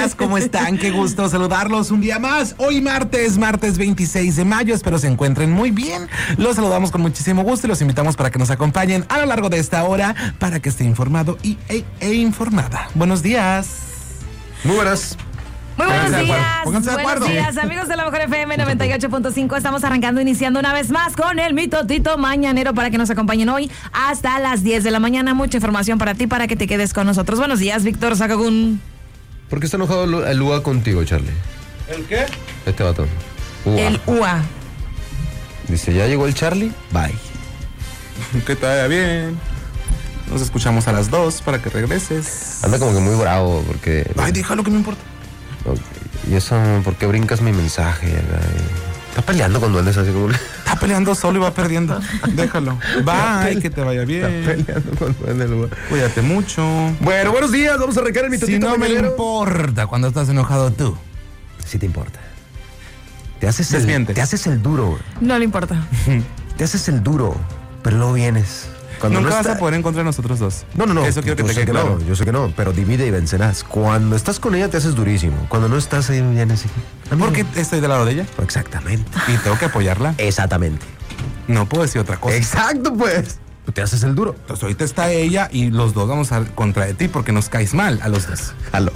¿Cómo están? Qué gusto saludarlos un día más. Hoy martes 26 de mayo. Espero se encuentren muy bien. Los saludamos con muchísimo gusto y los invitamos para que nos acompañen a lo largo de esta hora para que esté informado e informada. Buenos días. Muy buenas. Muy buenos días. Pónganse de acuerdo. Buenos días, amigos de la Mejor FM 98.5. Estamos iniciando una vez más con el mitotito mañanero para que nos acompañen hoy hasta las 10 de la mañana. Mucha información para ti, para que te quedes con nosotros. Buenos días, Víctor Sahagún. ¿Por qué está enojado el UA contigo, Charlie? ¿El qué? Este vato. UA. El UA. Dice, ¿ya llegó el Charlie? Bye. Que te vaya bien. Nos escuchamos a las 2 para que regreses. Anda como que muy bravo porque... Ay, déjalo, que me importa. Y eso, ¿por qué brincas mi mensaje? Está peleando con duendes así como... Está peleando solo y va perdiendo. Déjalo. Bye, que te vaya bien. Está peleando con duendes. Cuídate mucho. Bueno, buenos días. Vamos a arrancar el mitotito Si no me mañanero. importa cuando estás enojado tú. Sí te importa. Te haces el duro, güey. No le importa. Te haces el duro, pero luego vienes. Cuando Nunca no vas está... a poder encontrar nosotros dos. No. Eso quiero que Yo te sé quede claro. No, yo sé que no, pero divide y vencerás. Cuando estás con ella te haces durísimo. Cuando no estás ahí vienes aquí. ¿Por qué estoy del lado de ella? Exactamente. Y tengo que apoyarla. Exactamente. No puedo decir otra cosa. Exacto, pues. Tú te haces el duro. Entonces ahorita está ella y los dos vamos a contra de ti porque nos caes mal a los dos. Jalo.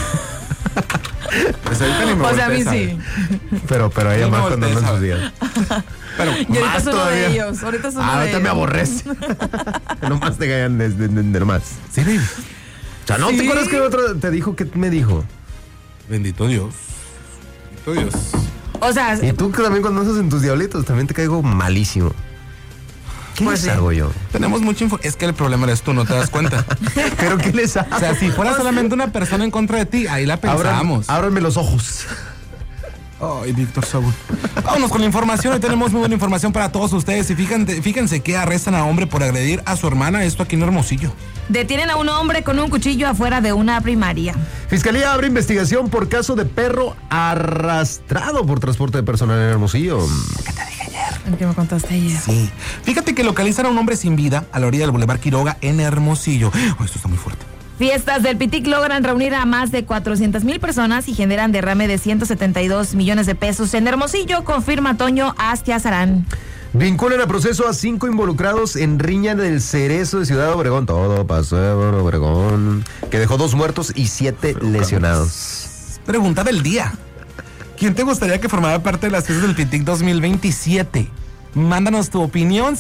Pues ahorita ni me O sea, a mí voltees a ver. sí. Pero ella No me más cuando voltees anda en a sus ver. días. Pero Y ahorita Más es uno todavía. de ellos. Ahorita es uno de Ahorita ellos. me aborrece. Nomás te callan de nomás. sí, baby. O sea, ¿no Sí. te acuerdas que otro te dijo? ¿Qué me dijo? Bendito Dios. Bendito Dios. O sea, Y tú que también cuando andas en tus diablitos también te caigo malísimo. ¿Qué Pues les sí. hago yo? Tenemos mucha info. Es que el problema eres tú, no te das cuenta. ¿Pero qué les hago? O sea, si fuera solamente una persona en contra de ti, ahí la pensamos. Ábranme los ojos. Ay, Víctor Saúl. Vámonos con la información. Hoy tenemos muy buena información para todos ustedes. Y fíjense que arrestan a hombre por agredir a su hermana. Esto aquí en Hermosillo. detienen a un hombre con un cuchillo afuera de una primaria. Fiscalía abre investigación por caso de perro arrastrado por transporte de personal en Hermosillo. ¿Qué te dije ayer? ¿El que me contaste ayer? Sí. Fíjate que localizan a un hombre sin vida a la orilla del Boulevard Quiroga en Hermosillo. Oh, esto está muy fuerte. Fiestas del Pitic logran reunir a más de 400,000 personas y generan derrame de 172 millones de pesos en Hermosillo, confirma Toño Astiazarán. Vinculan a proceso a 5 involucrados en riña del Cerezo de Ciudad Obregón. Todo pasó en Obregón. Que dejó 2 muertos y 7 lesionados. Pregunta del día. ¿Quién te gustaría que formara parte de las fiestas del Pitic 2027? Mándanos tu opinión,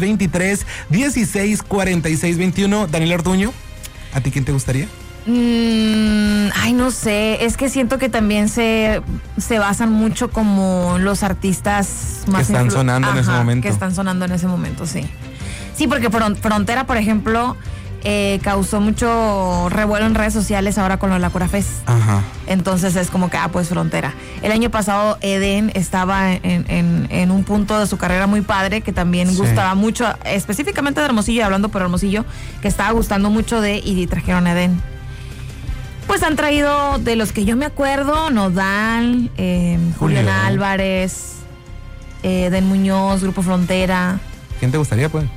6623-164621. Daniel Orduño, ¿a ti quién te gustaría? Ay, no sé, es que siento que también se basan mucho como los artistas más Que están sonando en ese momento. Que están sonando en ese momento, sí. Sí, porque Frontera, por ejemplo, causó mucho revuelo en redes sociales ahora con lo de la Curafest. Ajá. Entonces es como que, pues Frontera. El año pasado Eden estaba en un punto de su carrera muy padre, que también Sí. gustaba mucho, específicamente de Hermosillo, hablando por Hermosillo, que estaba gustando mucho y trajeron a Eden. Pues han traído, de los que yo me acuerdo, Nodal, Julián Álvarez, Eden Muñoz, Grupo Frontera. ¿Quién te gustaría, pues?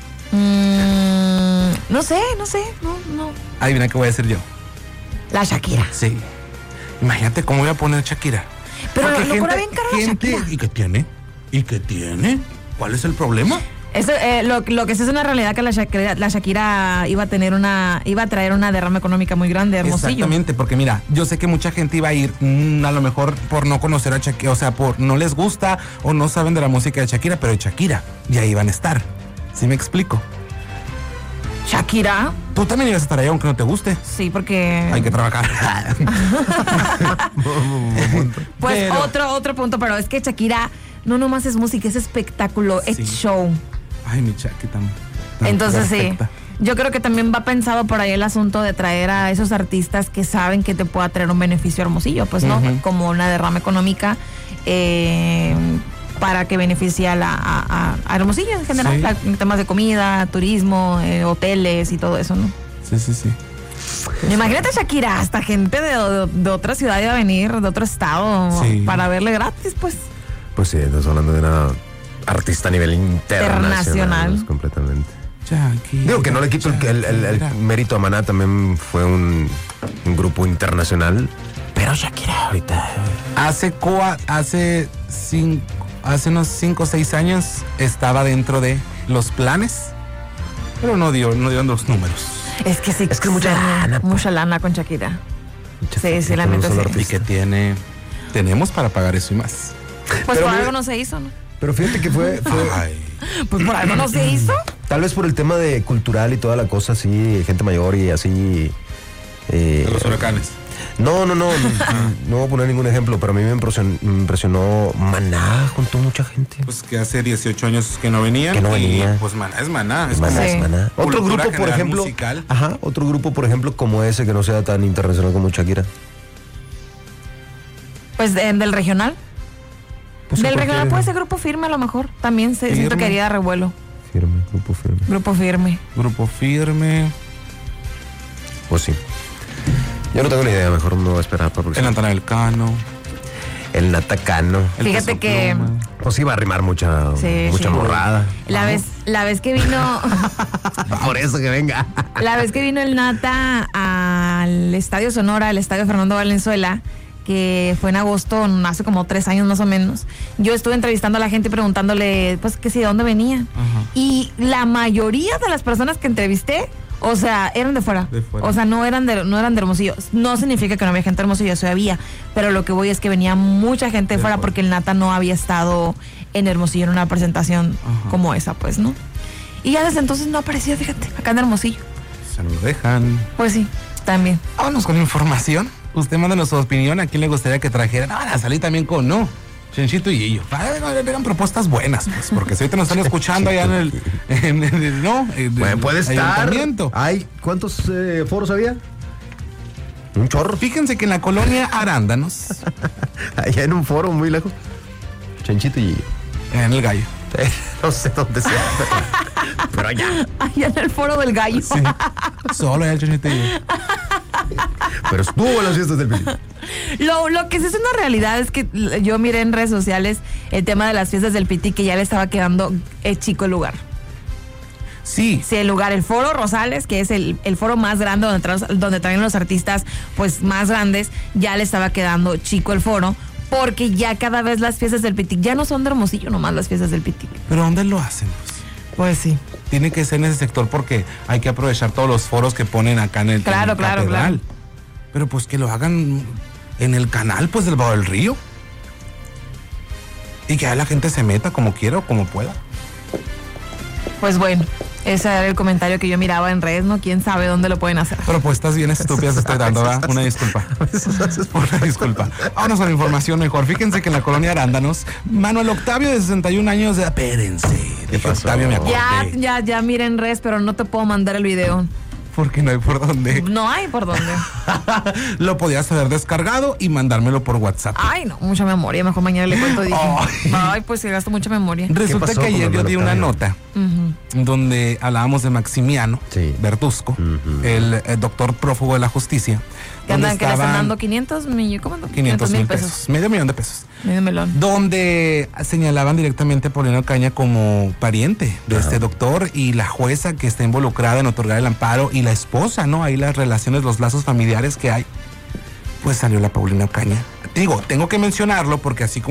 No sé, no. Adivina qué voy a decir yo. La Shakira. Sí. Imagínate cómo voy a poner Shakira. Pero Porque lo cura bien caro la Shakira. ¿Y qué tiene? ¿Y qué tiene? ¿Cuál es el problema? Eso, lo que sí es una realidad que la Shakira iba a traer una derrama económica muy grande a Hermosillo. Exactamente, porque mira, yo sé que mucha gente iba a ir, a lo mejor por no conocer a Shakira, o sea, por no les gusta o no saben de la música de Shakira, pero de Shakira, y ahí van a estar. ¿Sí me explico? Shakira, Tú también ibas a estar ahí aunque no te guste. sí, porque Hay que trabajar. pues Pero- otro punto, pero es que Shakira no nomás es música, es espectáculo, es Sí. show. Ay, mi Shakira tan Entonces perfecta. sí, yo creo que también va pensado por ahí el asunto de traer a esos artistas que saben que te pueda traer un beneficio a Hermosillo, pues no, Ujú. como una derrama económica para que beneficie a Hermosillo en general, Sí. en temas de comida, turismo, hoteles y todo eso, ¿no? Sí, sí, sí. Imagínate Shakira, hasta gente de otra ciudad iba a venir, de otro estado, Sí. para verle gratis, pues. Pues sí, estás hablando de una artista a nivel internacional. Pues, completamente. Shakira, Digo que no le quito el Shakira. mérito a Maná, también fue un grupo internacional. Pero Shakira ahorita. Hace unos 5 o 6 años estaba dentro de los planes, pero no dio los números. Es que sí. Es que mucha lana, Mucha lana con Shakira. Sí, la neta sí. Y que tenemos para pagar eso y más. Pues Pero por mira- algo no se hizo, ¿no? Pero fíjate que fue Ay, Pues por algo no se hizo. tal vez por el tema de cultural y toda la cosa así, gente mayor y así. de los huracanes. No voy a poner ningún ejemplo, pero a mí me impresionó Maná, juntó mucha gente. Pues que hace 18 años que no venían. Que no venía. Y pues Maná es Maná. Es Maná, Sí. es Maná. Otro Cultura grupo, por general ejemplo. musical. Ajá, otro grupo, por ejemplo, como ese que no sea tan internacional como Shakira. Pues del regional. Pues Del regional cualquier- puede ser Grupo Firme a lo mejor. También siento Firme. que haría revuelo. Firme, grupo firme. Grupo Firme. Grupo Firme. Pues sí. Yo no tengo ni idea, mejor no voy a esperar para El próximo. Natanael Cano. El Natacano. El Fíjate Peso que- Pluma. Pues iba a arrimar mucha Sí. morrada. La vez que vino Por eso que venga. la vez que vino el Nata al Estadio Sonora, al Estadio Fernando Valenzuela, que fue en agosto, hace como 3 años más o menos, yo estuve entrevistando a la gente y preguntándole, pues, que si de dónde venían. Ajá. Y la mayoría de las personas que entrevisté, o sea, eran de fuera. De fuera. O sea, no eran de Hermosillo. No significa que no había gente de Hermosillo, sí había. Pero lo que voy es que venía mucha gente de fuera porque el Nata no había estado en Hermosillo en una presentación Ajá. como esa, pues, ¿no? Y ya desde entonces no aparecía, fíjate, acá en Hermosillo. Se lo dejan. Pues sí, también. Vámonos con información. Usted mándanos su opinión. ¿A quién le gustaría que trajeran? Ahora salí también con Chenchito y Gillo. Eran propuestas buenas, pues, porque si ahorita nos están escuchando allá en el Bueno, puede estar. ayuntamiento. Ay, ¿cuántos foros había? Un chorro. Fíjense que en la colonia Arándanos, Allá en un foro muy lejos. Chanchito y en el Gallo. no sé dónde sea. Pero allá. Allá en el foro del gallo. Sí. Solo allá el Chenchito y Gillo. Pero estuvo en las fiestas del Pitín. Lo que sí es una realidad es que yo miré en redes sociales el tema de las fiestas del Piti, que ya le estaba quedando chico el lugar. Sí. Sí, el lugar, el Foro Rosales, que es el foro más grande donde traen los artistas pues más grandes, ya le estaba quedando chico el foro, porque ya cada vez las fiestas del Pitic ya no son de Hermosillo nomás las fiestas del Pitic. Pero ¿dónde lo hacen? Pues sí. Tiene que ser en ese sector porque hay que aprovechar todos los foros que ponen acá en el Claro, en claro, Catedral. claro. Pero pues que lo hagan en el canal, pues del Bajo del Río. Y que ahí la gente se meta como quiera o como pueda. Pues bueno, ese era el comentario que yo miraba en redes, ¿no? ¿Quién sabe dónde lo pueden hacer? Propuestas bien estúpidas estoy dando, ¿verdad? Una disculpa. Una disculpa. Vámonos a la información mejor. Fíjense que en la colonia Arándanos, Manuel Octavio de 61 años, espérense. Dije, pasó? Octavio, me acordé. Ya miré en redes, pero no te puedo mandar el video. Porque no hay por dónde. No hay por dónde. Lo podías haber descargado y mandármelo por WhatsApp. Ay, no, mucha memoria. Mejor mañana le cuento. Dije. Ay. Ay, pues sí, gasto mucha memoria. Resulta pasó que con ayer yo Manuel di una Octavio? nota Ujú. donde hablábamos de Maximiano Sí. Bertusco, Ujú. el doctor prófugo de la justicia. Que andan, donde que le están estaban dando 500 millones. ¿Cómo no? 500 mil pesos, medio millón de pesos. Medio melón. Donde señalaban directamente a Paulino Caña como pariente de este doctor y la jueza que está involucrada en otorgar el amparo y la esposa, ¿no? Ahí las relaciones, los lazos familiares que hay. Pues salió la Paulina Caña. Digo, tengo que mencionarlo porque así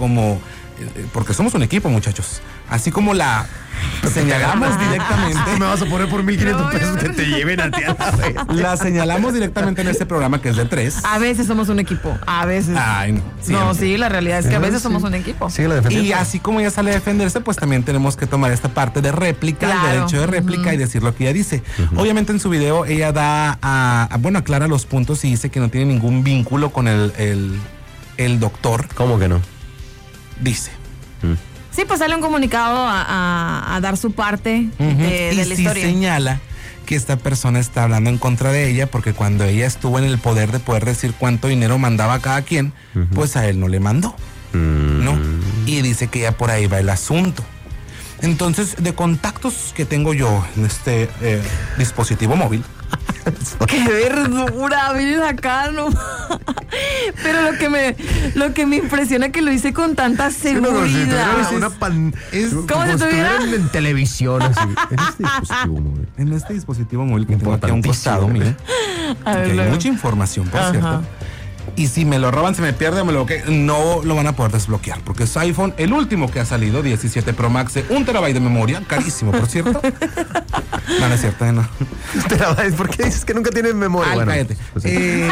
porque somos un equipo, muchachos. Así como la señalamos directamente. Me vas a poner por 1,500 No, pesos yo- que te lleven a ti a la vez. La señalamos directamente en este programa que es de 3. A veces somos un equipo. A veces. Ay, no. No, siempre. sí, la realidad es que a veces Sí. somos un equipo. Sigue la defendiendo. Y así como ella sale a defenderse, pues también tenemos que tomar esta parte de réplica, Claro. el derecho de réplica y decir lo que ella dice. Obviamente en su video ella aclara los puntos y dice que no tiene ningún vínculo con el doctor, ¿Cómo que no? dice. Sí, pues sale un comunicado a dar su parte Ujú. de Y la sí historia. señala que esta persona está hablando en contra de ella porque cuando ella estuvo en el poder de poder decir cuánto dinero mandaba a cada quien, pues a él no le mandó. ¿No? Y dice que ya por ahí va el asunto. Entonces, de contactos que tengo yo en este dispositivo móvil, ¡Qué verdura! Vienes acá, no. Pero lo que me impresiona es que lo hice con tanta seguridad. Como si estuviera- en televisión así. En este dispositivo móvil. en este dispositivo móvil que tengo aquí a un costado, Importantísimo, mire, A ver, que hay luego. mucha información, por Ajá. cierto. Y si me lo roban, se me pierde o me lo no lo van a poder desbloquear. Porque es iPhone, el último que ha salido, 17 Pro Max, de 1 TB de memoria, carísimo, por cierto. No es cierto, no. Terabytes, ¿por qué dices que nunca tienen memoria? Ay, cállate. Pues sí.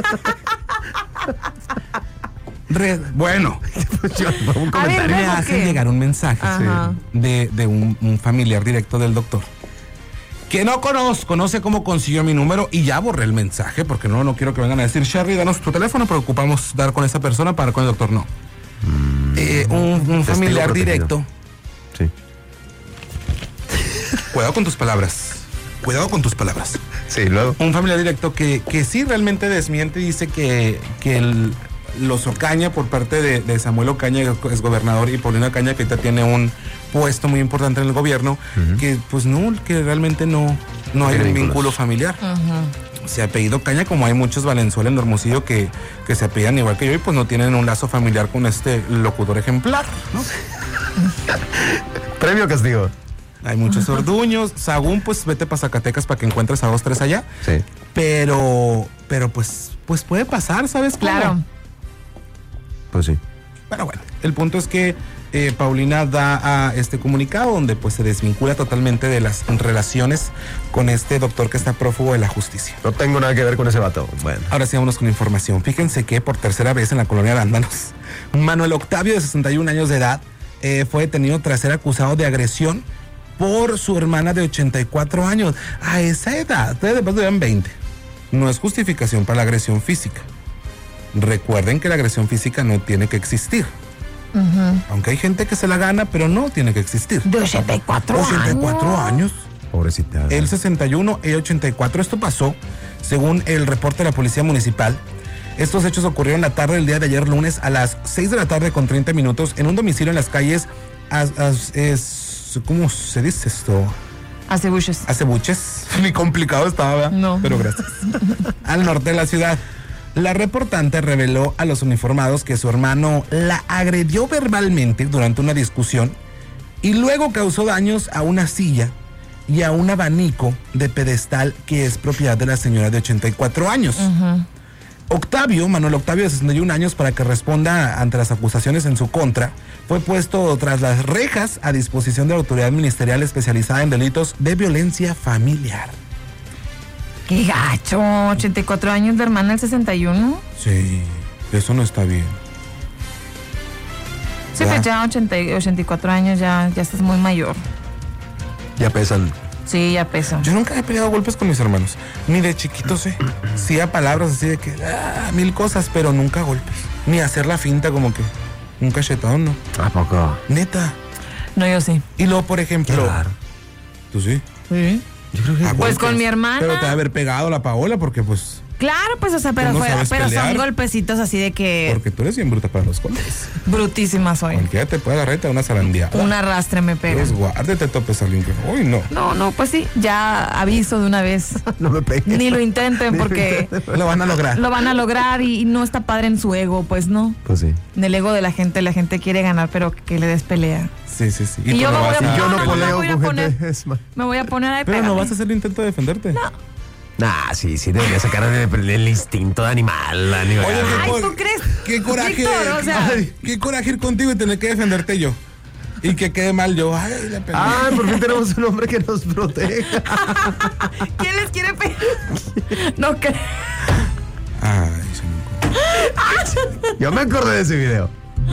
Bueno, Un A comentario. ver, me ¿luego hacen qué? llegar un mensaje Ajá. de un familiar directo del doctor. Que no conozco, no sé cómo consiguió mi número y ya borré el mensaje porque no quiero que vengan a decir, Sherry, danos tu teléfono, pero ocupamos dar con esa persona para con el doctor, no. Un Testigo familiar protegido. directo. Sí. Cuidado con tus palabras. Cuidado con tus palabras. Sí, luego. Un familiar directo que sí realmente desmiente y dice que los Ocaña, por parte de Samuel Ocaña, es gobernador, y Paulina Ocaña, que ahorita tiene un puesto muy importante en el gobierno, que pues no, que realmente no hay un vínculos. vínculo familiar. Se apellido Ocaña, como hay muchos Valenzuela en Hermosillo que se apellidan igual que yo y pues no tienen un lazo familiar con este locutor ejemplar, ¿no? Premio o castigo. Hay muchos orduños. Sagún, pues vete para Zacatecas para que encuentres a 2, 3 allá. Sí. Pero pues puede pasar, ¿sabes cómo? Claro. Pues sí. Pero bueno, el punto es que Paulina da a este comunicado donde pues se desvincula totalmente de las relaciones con este doctor que está prófugo de la justicia. No tengo nada que ver con ese vato. Bueno. Ahora sí, vámonos con información. Fíjense que por tercera vez en la colonia Arándanos, Manuel Octavio, de 61 años de edad, fue detenido tras ser acusado de agresión por su hermana de 84 años. A esa edad, ustedes de paso llevan 20. No es justificación para la agresión física. Recuerden que la agresión física no tiene que existir. Aunque hay gente que se la gana, pero no tiene que existir. De 84 84 años. Pobrecita. Él 61, ella 84. Esto pasó, según el reporte de la Policía Municipal. Estos hechos ocurrieron la tarde del día de ayer, lunes, a las 6 de la tarde con 30 minutos, en un domicilio en las calles, ¿cómo se dice esto? Acebuches. Acebuches. Ni complicado estaba, ¿verdad? No. Pero gracias. Al norte de la ciudad. La reportante reveló a los uniformados que su hermano la agredió verbalmente durante una discusión y luego causó daños a una silla y a un abanico de pedestal que es propiedad de la señora de 84 años. Manuel Octavio, de 61 años, para que responda ante las acusaciones en su contra, fue puesto tras las rejas a disposición de la autoridad ministerial especializada en delitos de violencia familiar. Qué gacho, 84 años de hermana del 61. Sí, eso no está bien. Sí, pues ya 84 años ya estás muy mayor. Ya pesan. Sí, ya peso. Yo nunca he peleado golpes con mis hermanos, ni de chiquito sé. Sí a palabras así de que, mil cosas, pero nunca golpes. Ni hacer la finta como que un cachetón, ¿no? ¿A poco? Neta. No, yo sí. Y luego, por ejemplo... Qué raro. ¿Tú sí? Sí. Yo creo que... Ah, Pues con mi hermana. Pero te va a haber pegado la Paola porque pues... Claro, pues, o sea, pero, Tú no sabes pero son pelear. golpecitos así de que Porque tú eres bien bruta para los golpes. brutísima soy. Cualquiera te puede agarrar y te da una zarandeada. Un arrastre me pega. Pues guárdate, topes a alguien que... Uy, no. No, pues sí, ya aviso de una vez. No me pegues. Ni lo intenten porque Lo van a lograr. lo van a lograr y no está padre en su ego, pues no. Pues sí. En el ego de la gente quiere ganar, pero que le des pelea. Sí. Y tú yo no me voy vas a- Y yo no no, poleo me voy a con poner- gente. Es más. Me voy a poner a Pero no pegarle. vas a hacer el intento de defenderte. Nah, sí, debería sacar el instinto de animal. Ay, ¿tú crees? Qué coraje. Víctor, o sea- Ay, qué coraje ir contigo y tener que defenderte yo. Y que quede mal yo. Ay, la pegué. Ay, por fin tenemos un hombre que nos proteja. ¿Quién les quiere pegar? No creo. Ay, se me... Yo me acordé de ese video.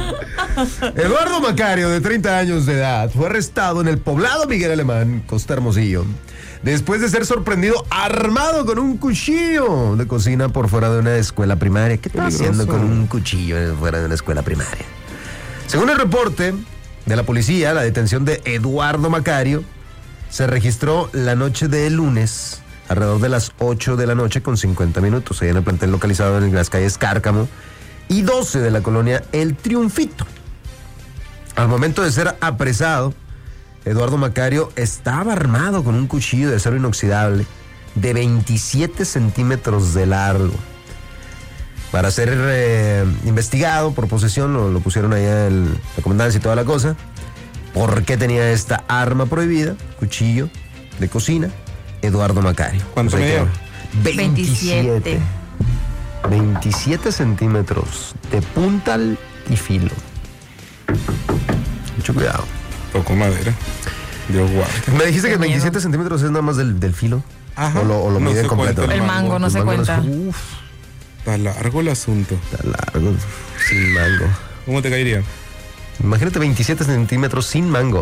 Eduardo Macario, de 30 años de edad, fue arrestado en el poblado Miguel Alemán, Costa Hermosillo, después de ser sorprendido armado con un cuchillo de cocina por fuera de una escuela primaria. ¿Qué está Peligroso. haciendo con un cuchillo fuera de una escuela primaria? Según el reporte de la policía, la detención de Eduardo Macario se registró la noche del lunes, alrededor de las 8 de la noche con 50 minutos, ahí en el plantel localizado en las calles Cárcamo y 12 de la colonia El Triunfito. Al momento de ser apresado, Eduardo Macario estaba armado con un cuchillo de acero inoxidable de 27 centímetros de largo. Para ser investigado por posesión, lo pusieron allá en la comandancia y toda la cosa. ¿Por qué tenía esta arma prohibida? Cuchillo de cocina, Eduardo Macario. ¿Cuánto Pues ahí medía? quedó. 27. 27 centímetros de puntal y filo. Mucho cuidado. Tocó madera. Dios guarde. Me dijiste Qué que 27 miedo. centímetros es nada más del filo. Ajá. O lo No miden se completo. cuenta El mango no se mango cuenta. Uf, Está largo el asunto. está largo. Sin mango. ¿Cómo te caería? Imagínate 27 centímetros sin mango.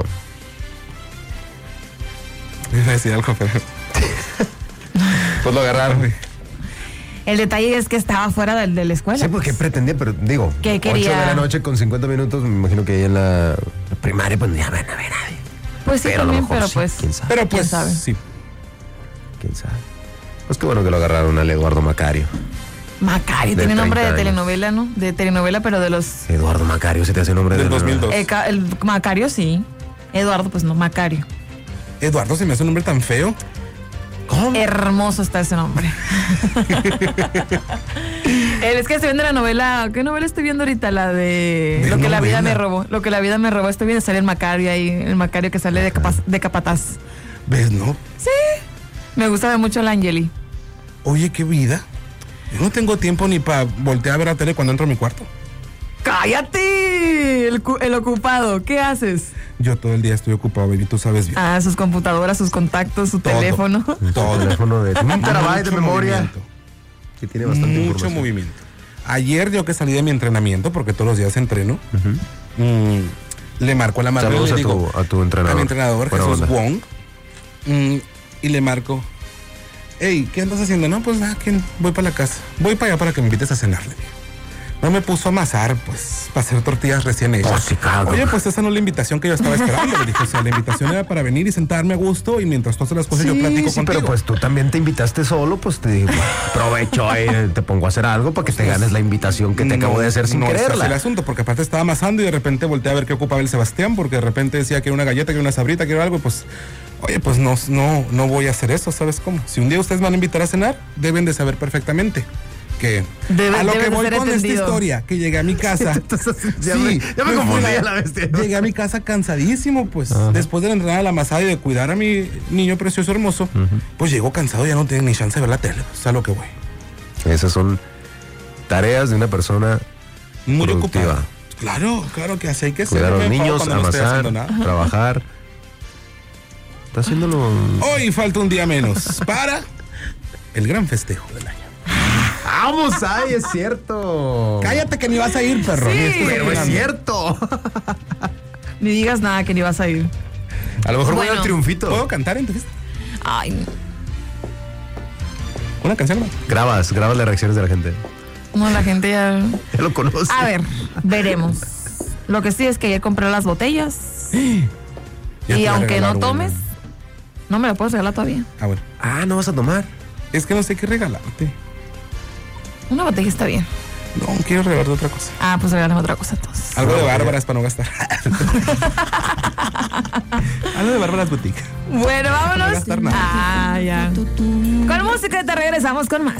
Me iba a decir algo, pero... Pues lo agarraron. El detalle es que estaba fuera de la escuela. Sí, porque pretendía, pero digo, ¿Qué 8 quería? de la noche con 50 minutos, me imagino que ahí en la primaria pues ya van a ver nadie. Pues sí, Pero a lo también, mejor pero sí, pues. quién sabe. Pero pues, sabe? sí. ¿Quién sabe? Pues qué bueno que lo agarraron al Eduardo Macario. Macario, De tiene nombre de 30 años. telenovela, ¿no? De telenovela, pero de los. Eduardo Macario, ¿se te hace nombre Del de 2002. El Macario sí. Eduardo, pues no, Macario. Eduardo, se me hace un nombre tan feo. ¿Cómo? Hermoso está ese nombre. Es que estoy viendo la novela. ¿Qué novela estoy viendo ahorita? La de ¿De Lo que la vida novela? me robó. Lo que la vida me robó. Estoy viendo, sale el Macario ahí. El Macario que sale de capataz. ¿Ves, no? Me gusta mucho la Angeli. Oye, qué vida. Yo no tengo tiempo ni para voltear a ver la tele cuando entro a mi cuarto. ¡Cállate! El ocupado. ¿Qué haces? Yo todo el día estoy ocupado, baby, tú sabes bien. Ah, sus computadoras, sus contactos, su Todo. teléfono. Todo. Teléfono de un terabyte de Mucho memoria. movimiento. Que tiene bastante Mucho información. movimiento. Ayer yo que salí de mi entrenamiento, porque todos los días entreno, le marco a la madre y Saludos le digo a tu entrenador. a mi entrenador, Buena Jesús onda. Wong, y le marco, hey, ¿qué andas haciendo? No, pues nada, voy para la casa. Voy para allá para que me invites a cenar, le dije. No me puso a amasar, pues, para hacer tortillas recién hechas. Oh, sí, claro. Oye, pues esa no es la invitación que yo estaba esperando. Le dije, o sea, la invitación era para venir y sentarme a gusto y mientras tú haces las cosas yo platico sí, contigo. pero pues tú también te invitaste solo, pues te digo, aprovecho, te pongo a hacer algo para que te ganes la invitación que te acabo de hacer sin no ese es el quererla. asunto, porque aparte estaba amasando y de repente volteé a ver qué ocupaba el Sebastián, porque de repente decía que era una galleta, que era una sabrita, que era algo, y pues, oye, pues no voy a hacer eso, ¿sabes cómo? Si un día ustedes me van a invitar a cenar, deben de saber perfectamente que a lo debe que de voy ser con esta entendido. historia, que llegué a mi casa. Ya me confundí a la bestia. Llegué a mi casa cansadísimo, pues, después de entrenar a la amasada y de cuidar a mi niño precioso hermoso, pues llego cansado, ya no tengo ni chance de ver la tele, pues, a lo que voy. Esas son tareas de una persona Muy productiva. ocupada. Claro que así hay que ser. Cuidar a No los me enfado niños, cuando no estoy amasar, haciendo nada. trabajar. Está haciéndolo. Hoy falta un día menos para el gran festejo del año. ¡Vamos! ¡Ay, es cierto! Cállate que ni vas a ir, perro. Sí. Ni estás Pero es opinando. cierto. Ni digas nada que ni vas a ir. A lo mejor voy Bueno. al triunfito. ¿Puedo cantar en tu fiesta? Ay, ¿Una canción? Grabas las reacciones de la gente. no, la gente ya. Ya lo conoce. A ver, veremos. Lo que sí es que ayer compré las botellas. Ya te Y voy a aunque regalar no una. tomes, no me la puedes regalar todavía. Ah, bueno. Ah, ¿no vas a tomar? Es que no sé qué regalarte. Una botella está bien. No, quiero regalarte otra cosa. Ah, pues regálame otra cosa entonces. Algo de ok. Bárbaras para no gastar. Algo de Bárbaras Boutique. Bueno, vámonos. No gastar nada. Ah, ya. Con música te regresamos con más.